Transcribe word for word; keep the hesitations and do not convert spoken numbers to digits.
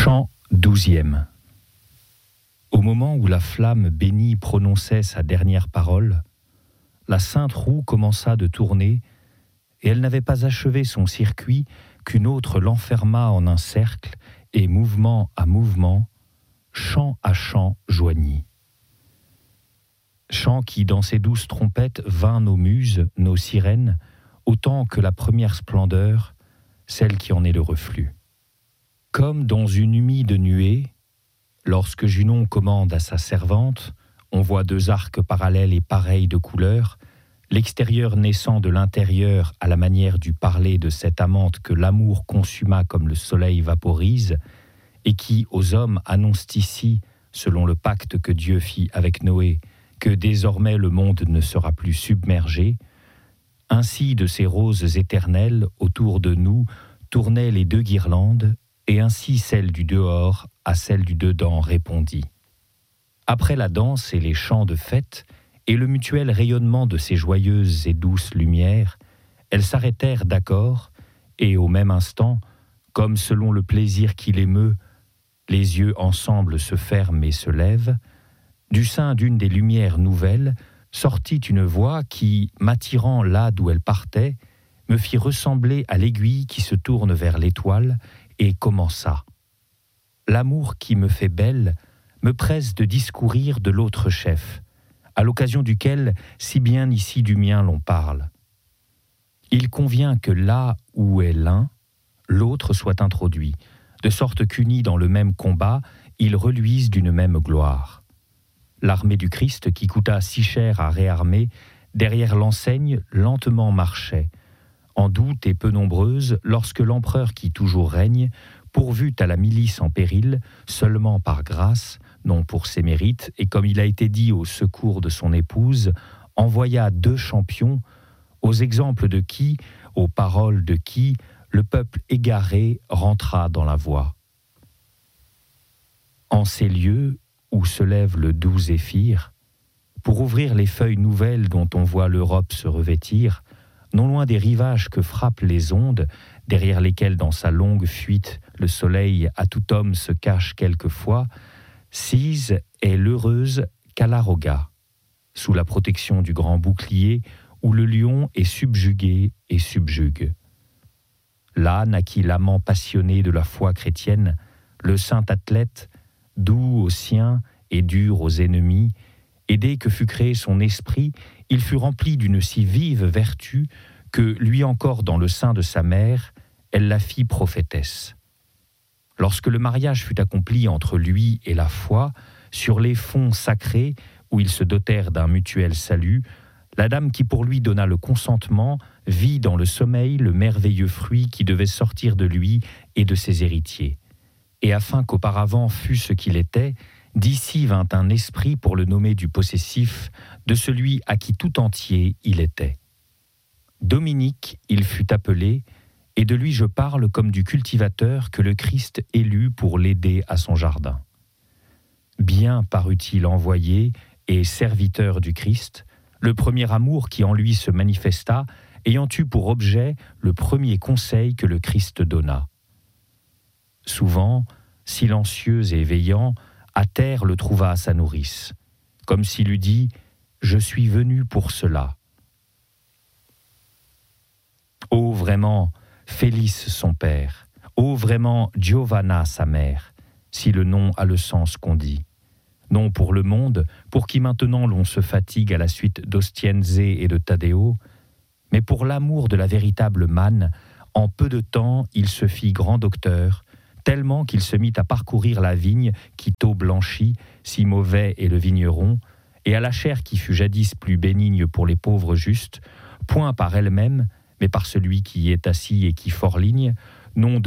Chant douzième. Au moment où la flamme bénie prononçait sa dernière parole, la sainte roue commença de tourner, et elle n'avait pas achevé son circuit qu'une autre l'enferma en un cercle, et mouvement à mouvement, chant à chant joignit. Chant qui, dans ses douces trompettes, vint nos muses, nos sirènes, autant que la première splendeur, celle qui en est le reflux. Comme dans une humide nuée, lorsque Junon commande à sa servante, on voit deux arcs parallèles et pareils de couleur, l'extérieur naissant de l'intérieur à la manière du parler de cette amante que l'amour consuma comme le soleil vaporise, et qui, aux hommes, annonce ici, selon le pacte que Dieu fit avec Noé, que désormais le monde ne sera plus submergé, ainsi de ces roses éternelles autour de nous tournaient les deux guirlandes, et ainsi celle du dehors à celle du dedans répondit. Après la danse et les chants de fête, et le mutuel rayonnement de ces joyeuses et douces lumières, elles s'arrêtèrent d'accord, et au même instant, comme selon le plaisir qui l'émeut, les yeux ensemble se ferment et se lèvent, du sein d'une des lumières nouvelles sortit une voix qui, m'attirant là d'où elle partait, me fit ressembler à l'aiguille qui se tourne vers l'étoile, et commença. L'amour qui me fait belle me presse de discourir de l'autre chef, à l'occasion duquel si bien ici du mien l'on parle. Il convient que là où est l'un, l'autre soit introduit, de sorte qu'unis dans le même combat, ils reluisent d'une même gloire. L'armée du Christ, qui coûta si cher à réarmer, derrière l'enseigne lentement marchait, en doute et peu nombreuse, lorsque l'empereur qui toujours règne, pourvut à la milice en péril, seulement par grâce, non pour ses mérites, et comme il a été dit au secours de son épouse, envoya deux champions, aux exemples de qui, aux paroles de qui, le peuple égaré rentra dans la voie. En ces lieux où se lève le doux zéphyr, pour ouvrir les feuilles nouvelles dont on voit l'Europe se revêtir, non loin des rivages que frappent les ondes, derrière lesquels dans sa longue fuite le soleil à tout homme se cache quelquefois, sise est l'heureuse Calaroga, sous la protection du grand bouclier où le lion est subjugué et subjugue. Là naquit l'amant passionné de la foi chrétienne, le saint athlète, doux aux siens et dur aux ennemis, et dès que fut créé son esprit, il fut rempli d'une si vive vertu que, lui encore dans le sein de sa mère, elle la fit prophétesse. Lorsque le mariage fut accompli entre lui et la foi, sur les fonds sacrés où ils se dotèrent d'un mutuel salut, la dame qui pour lui donna le consentement vit dans le sommeil le merveilleux fruit qui devait sortir de lui et de ses héritiers. Et afin qu'auparavant fût ce qu'il était, d'ici vint un esprit pour le nommer du possessif, de celui à qui tout entier il était. Dominique il fut appelé, et de lui je parle comme du cultivateur que le Christ élut pour l'aider à son jardin. Bien parut-il envoyé et serviteur du Christ, le premier amour qui en lui se manifesta, ayant eu pour objet le premier conseil que le Christ donna. Souvent, silencieux et veillant, à terre le trouva sa nourrice, comme s'il eût dit « Je suis venu pour cela ». Ô vraiment, Félix son père, ô vraiment Giovanna sa mère, si le nom a le sens qu'on dit. Non pour le monde, pour qui maintenant l'on se fatigue à la suite d'Ostiense et de Taddeo, mais pour l'amour de la véritable manne, en peu de temps il se fit grand docteur, tellement qu'il se mit à parcourir la vigne qui tôt blanchit, si mauvais est le vigneron, et à la chair qui fut jadis plus bénigne pour les pauvres justes, point par elle-même, mais par celui qui y est assis et qui forligne, non de